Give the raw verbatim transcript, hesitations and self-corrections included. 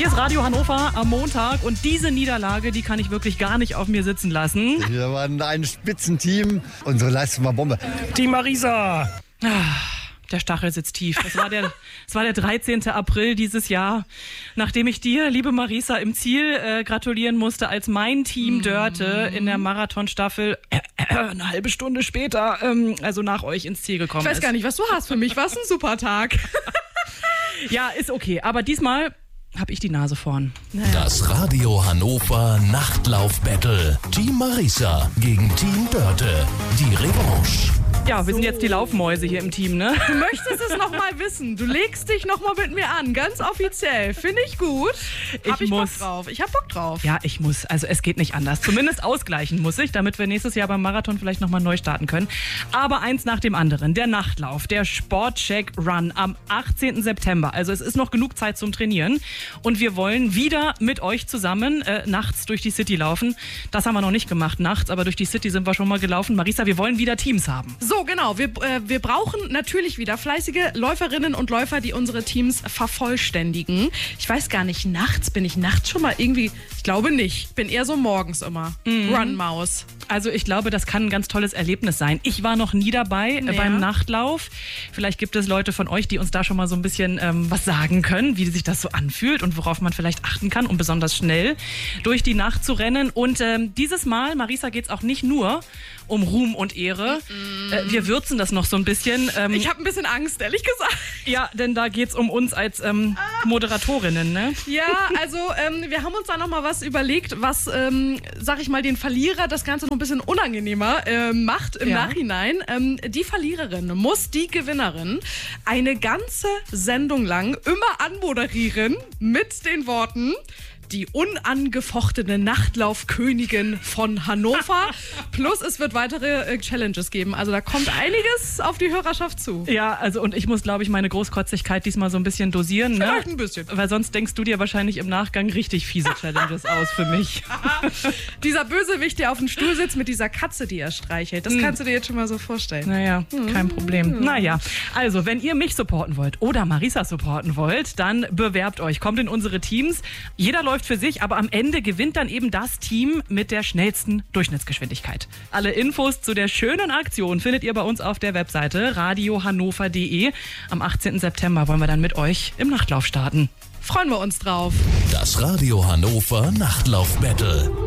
Hier ist Radio Hannover am Montag und diese Niederlage, die kann ich wirklich gar nicht auf mir sitzen lassen. Wir waren ein Spitzenteam. Unsere Leistung war Bombe. Team Marisa. Der Stachel sitzt tief. Das war der, das war der dreizehnten April dieses Jahr, nachdem ich dir, liebe Marisa, im Ziel äh, gratulieren musste, als mein Team Dörte in der Marathonstaffel äh, äh, eine halbe Stunde später, ähm, also nach euch, ins Ziel gekommen ist. Ich weiß gar nicht, was du hast. Für mich war es ein super Tag. Ja, ist okay. Aber diesmal habe ich die Nase vorn. Naja. Das Radio Hannover Nachtlauf-Battle. Team Marisa gegen Team Dörte. Die Revanche. Ja, wir sind jetzt die Laufmäuse hier im Team, ne? Du möchtest es nochmal wissen. Du legst dich nochmal mit mir an, ganz offiziell. Finde ich gut. Hab Ich ich muss. Bock drauf. Ich hab Bock drauf. Ja, ich muss. Also es geht nicht anders. Zumindest ausgleichen muss ich, damit wir nächstes Jahr beim Marathon vielleicht nochmal neu starten können. Aber eins nach dem anderen. Der Nachtlauf, der Sportcheck Run am achtzehnten September. Also es ist noch genug Zeit zum Trainieren. Und wir wollen wieder mit euch zusammen äh, nachts durch die City laufen. Das haben wir noch nicht gemacht nachts, aber durch die City sind wir schon mal gelaufen. Marisa, wir wollen wieder Teams haben. So, genau. Wir, äh, wir brauchen natürlich wieder fleißige Läuferinnen und Läufer, die unsere Teams vervollständigen. Ich weiß gar nicht, nachts, bin ich nachts schon mal irgendwie, ich glaube nicht. Bin eher so morgens immer. Mhm. Run-Maus. Also ich glaube, das kann ein ganz tolles Erlebnis sein. Ich war noch nie dabei äh, Ja. beim Nachtlauf. Vielleicht gibt es Leute von euch, die uns da schon mal so ein bisschen ähm, was sagen können, wie sich das so anfühlt und worauf man vielleicht achten kann, um besonders schnell durch die Nacht zu rennen. Und ähm, dieses Mal, Marisa, geht es auch nicht nur um Ruhm und Ehre. Mm. Äh, wir würzen das noch so ein bisschen. Ähm, Ich habe ein bisschen Angst, ehrlich gesagt. ja, denn da geht es um uns als ähm, Moderatorinnen, ne? Ja, also ähm, wir haben uns da noch mal was überlegt, was, ähm, sag ich mal, den Verlierer das Ganze noch ein bisschen unangenehmer äh, macht im Ja. Nachhinein. Ähm, die Verliererin muss die Gewinnerin eine ganze Sendung lang immer anmoderieren mit den Worten: die unangefochtene Nachtlaufkönigin von Hannover. Plus es wird weitere äh, Challenges geben. Also da kommt einiges auf die Hörerschaft zu. Ja, also und ich muss, glaube ich, meine Großkotzigkeit diesmal so ein bisschen dosieren. Ne? Vielleicht ein bisschen. Weil sonst denkst du dir wahrscheinlich im Nachgang richtig fiese Challenges aus für mich. Dieser Bösewicht, der auf dem Stuhl sitzt mit dieser Katze, die er streichelt, das kannst du dir jetzt schon mal so vorstellen. Naja, kein Problem. Naja, also wenn ihr mich supporten wollt oder Marisa supporten wollt, dann bewerbt euch. Kommt in unsere Teams. Jeder läuft für sich, aber am Ende gewinnt dann eben das Team mit der schnellsten Durchschnittsgeschwindigkeit. Alle Infos zu der schönen Aktion findet ihr bei uns auf der Webseite radio hannover punkt de. Am achtzehnten September wollen wir dann mit euch im Nachtlauf starten. Freuen wir uns drauf. Das Radio Hannover Nachtlauf-Battle.